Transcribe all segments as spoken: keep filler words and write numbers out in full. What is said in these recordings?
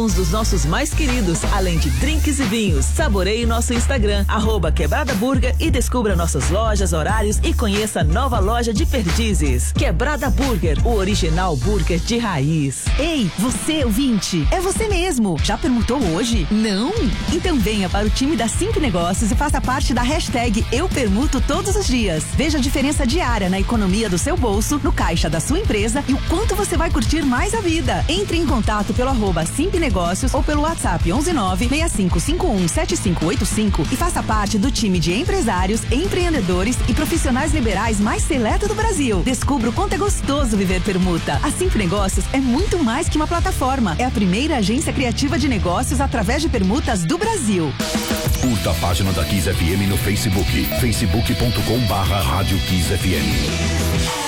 uns dos nossos mais queridos, além de drinks e vinhos. Saboreie nosso Instagram, arroba Quebrada Burger, e descubra nossas lojas, horários e conheça a nova loja de Perdizes. Quebrada Burger, o original burger de raiz. Ei, você ouvinte, é você mesmo. Já permutou hoje? Não? Então venha para o time da Simp Negócios e faça parte da hashtag Eu Permuto todos os dias. Veja a diferença diária na economia do seu bolso, no caixa da sua empresa e o quanto você vai curtir mais a vida. Entre em contato pelo arroba Simp Negócios ou pelo WhatsApp onze nove seis cinco cinco um sete cinco oito cinco e faça parte do time de empresários, empreendedores e profissionais liberais mais seleto do Brasil. Descubra o quanto é gostoso viver permuta. A Simp Negócios é muito mais que uma plataforma. É a primeira agência criativa de negócios através de permutas do Brasil. Curta a página da Kiss F M no Facebook, facebook ponto com barra Rádio Kiss F M.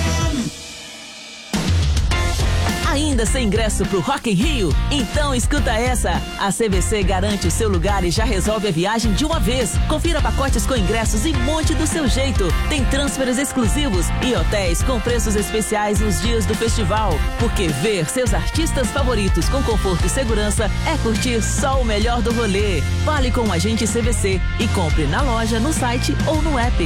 Ainda sem ingresso pro Rock in Rio? Então escuta essa. A C V C garante o seu lugar e já resolve a viagem de uma vez. Confira pacotes com ingressos e monte do seu jeito. Tem transferes exclusivos e hotéis com preços especiais nos dias do festival. Porque ver seus artistas favoritos com conforto e segurança é curtir só o melhor do rolê. Fale com o agente C V C e compre na loja, no site ou no app.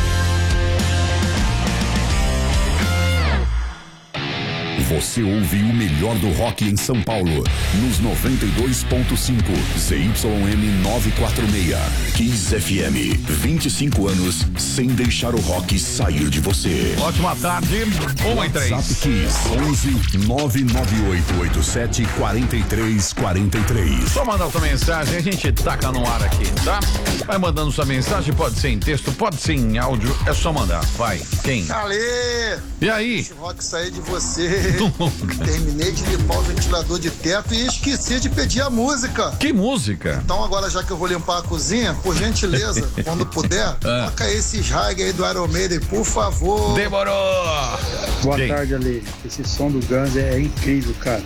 Você ouve o melhor do rock em São Paulo, nos noventa e dois ponto cinco, Z Y M novecentos e quarenta e seis. Kiss F M, vinte e cinco anos sem deixar o rock sair de você. Ótima tarde, uma e três. WhatsApp Kiss, onze nove nove oito oito sete quatro três quatro três. Só mandar sua mensagem, a gente taca no ar aqui, tá? Vai mandando sua mensagem, pode ser em texto, pode ser em áudio, é só mandar, vai. Quem? Ale! E aí? Deixa o rock sair de você. Terminei de limpar o ventilador de teto e esqueci de pedir a música. Que música? Então agora, já que eu vou limpar a cozinha, por gentileza, quando puder, ah. toca esses rag aí do Iron Maiden, por favor. Demorou! Boa Quem? tarde, Ale. Esse som do Guns é, é incrível, cara.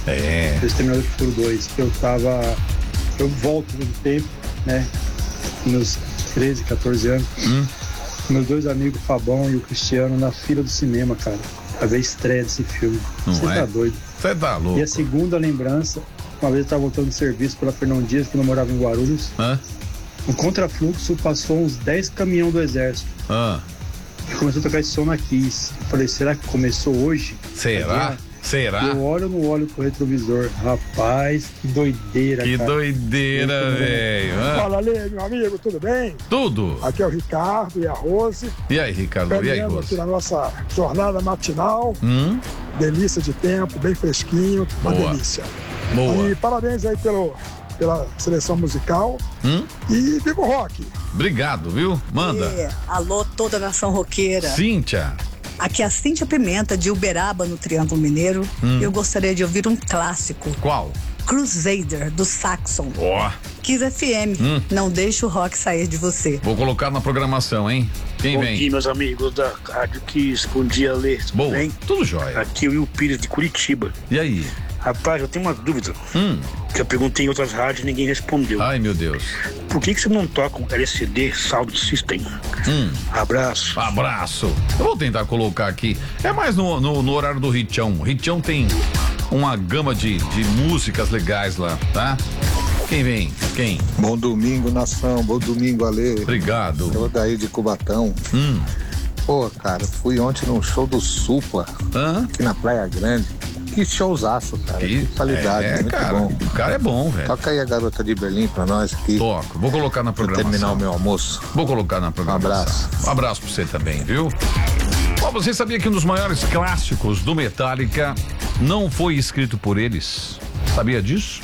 É. Exterminador do Futuro dois. Eu tava... Eu volto no tempo, né? Meus treze, catorze anos. Hum. Meus dois amigos, o Fabão e o Cristiano, na fila do cinema, cara. A ver a estreia desse filme. Você é? tá doido. Você tá louco. E a segunda lembrança, uma vez eu tava voltando de serviço pela Fernão Dias, quando eu morava em Guarulhos. Hã? Um contrafluxo passou uns dez caminhões do exército. Hã? E começou a tocar esse som na Kiss. Eu falei, será que começou hoje? Será? Será? Eu olho ou não olho pro retrovisor? Rapaz, que doideira, Que cara. doideira, velho. Fala, Ale, meu amigo, tudo bem? Tudo. Aqui é o Ricardo e a Rose. E aí, Ricardo? E aí, Rose? Aqui na nossa jornada matinal. Hum? Delícia de tempo, bem fresquinho, uma Boa. delícia. Boa. E parabéns aí pelo, pela seleção musical. Hum? E viva o rock. Obrigado, viu? Manda. É, alô, toda a nação roqueira. Cíntia. Aqui é a Cíntia Pimenta, de Uberaba, no Triângulo Mineiro. Hum. Eu gostaria de ouvir um clássico. Qual? Crusader, do Saxon. Ó. Kiss F M, Hum. não deixe o rock sair de você. Vou colocar na programação, hein? Quem Bom vem? dia, meus amigos da Rádio Kiss. Bom dia, Lê. Tudo Boa. bem? Tudo jóia. Aqui é o Will Pires, de Curitiba. E aí? Rapaz, eu tenho uma dúvida. Hum. Que eu perguntei em outras rádios e ninguém respondeu. Ai, meu Deus. Por que, que você não toca um L C D Sound System? Hum. Abraço. Abraço. Eu vou tentar colocar aqui. É mais no, no, no horário do Ritchão. O Ritchão tem uma gama de, de músicas legais lá, tá? Quem vem? Quem? Bom domingo, nação. Bom domingo, Ale. Obrigado. Eu daí de Cubatão. Hum. Pô, cara, fui ontem num show do Supla, Hã? aqui na Praia Grande. Que showzaço, cara. Que qualidade, é, muito cara, bom. O cara é bom, velho. Toca aí a Garota de Berlim pra nós aqui. Toco. Vou colocar na programação. Pra terminar o meu almoço. Vou colocar na programação. Um abraço. Um abraço pra você também, viu? Bom, você sabia que um dos maiores clássicos do Metallica não foi escrito por eles? Sabia disso?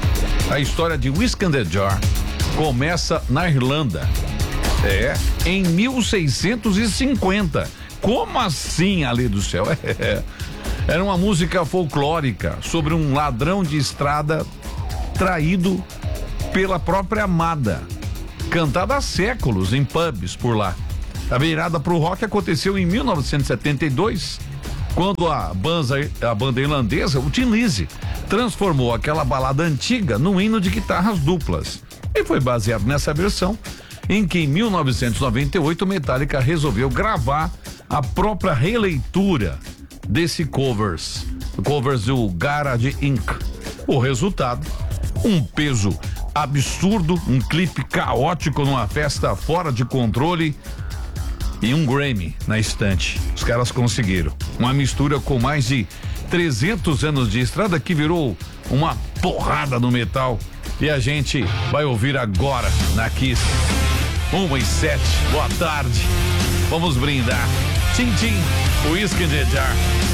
A história de Whiskey in the Jar começa na Irlanda. É, em mil seiscentos e cinquenta. Como assim, ali do céu? É. Era uma música folclórica sobre um ladrão de estrada traído pela própria amada, cantada há séculos em pubs por lá. A virada pro rock aconteceu em mil novecentos e setenta e dois, quando a banda, a banda irlandesa, o Tin Lizzy, transformou aquela balada antiga num hino de guitarras duplas. E foi baseado nessa versão em que em mil novecentos e noventa e oito o Metallica resolveu gravar a própria releitura desse covers, covers do Garage Incorporated. O resultado, um peso absurdo, um clipe caótico numa festa fora de controle e um Grammy na estante. Os caras conseguiram. Uma mistura com mais de trezentos anos de estrada que virou uma porrada no metal. E a gente vai ouvir agora na Kiss. Uma e sete, boa tarde. Vamos brindar. Tchim, tchim, Whiskey in the Jar.